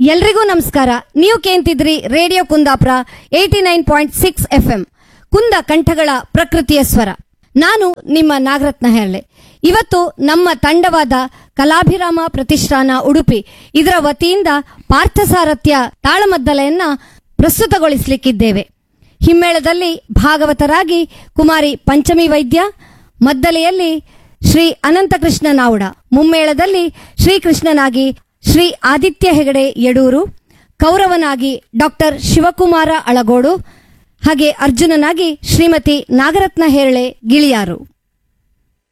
ಎಲ್ರಿಗೂ ನಮಸ್ಕಾರ. ನೀವು ಕೇಂತಿದ್ರಿ ರೇಡಿಯೋ ಕುಂದಾಪುರ 89.6 FM ಕುಂದ ಕಂಠಗಳ ಪ್ರಕೃತಿಯ ಸ್ವರ. ನಾನು ನಿಮ್ಮ ನಾಗರತ್ನ ಹೆರ್ಲೆ. ಇವತ್ತು ನಮ್ಮ ತಂಡವಾದ ಕಲಾಭಿರಾಮ ಪ್ರತಿಷ್ಠಾನ ಉಡುಪಿ ಇದರ ವತಿಯಿಂದ ಪಾರ್ಥಸಾರಥ್ಯ ತಾಳಮದ್ದಲೆಯನ್ನ ಪ್ರಸ್ತುತಗೊಳಿಸಲಿಕ್ಕಿದ್ದೇವೆ. ಹಿಮ್ಮೇಳದಲ್ಲಿ ಭಾಗವತರಾಗಿ ಕುಮಾರಿ ಪಂಚಮಿ ವೈದ್ಯ, ಮದ್ದಲೆಯಲ್ಲಿ ಶ್ರೀ ಅನಂತಕೃಷ್ಣ ನಾವುಡ, ಮುಮ್ಮೇಳದಲ್ಲಿ ಶ್ರೀಕೃಷ್ಣನಾಗಿ ಶ್ರೀ ಆದಿತ್ಯ ಹೆಗಡೆ ಯಡೂರು, ಕೌರವನಾಗಿ ಡಾಕ್ಟರ್ ಶಿವಕುಮಾರ ಅಳಗೋಡು, ಹಾಗೆ ಅರ್ಜುನನಾಗಿ ಶ್ರೀಮತಿ ನಾಗರತ್ನ ಹೆರ್ಲೆ ಗಿಳಿಯಾರು.